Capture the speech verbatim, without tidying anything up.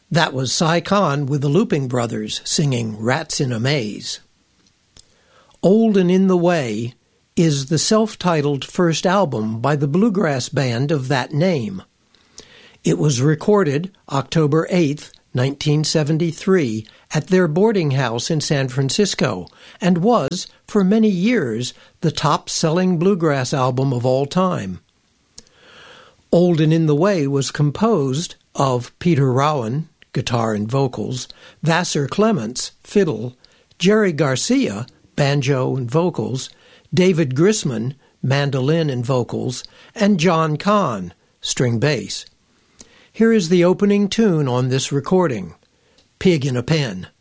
That was Cy Kahn with the Looping Brothers singing Rats in a Maze. Old and in the Way is the self-titled first album by the bluegrass band of that name. It was recorded October eighth, nineteen seventy-three, at their boarding house in San Francisco, and was, for many years, the top-selling bluegrass album of all time. Old and in the Way was composed of Peter Rowan, guitar and vocals, Vassar Clements, fiddle, Jerry Garcia, banjo and vocals, David Grisman, mandolin and vocals, and John Kahn, string bass. Here is the opening tune on this recording, Pig in a Pen.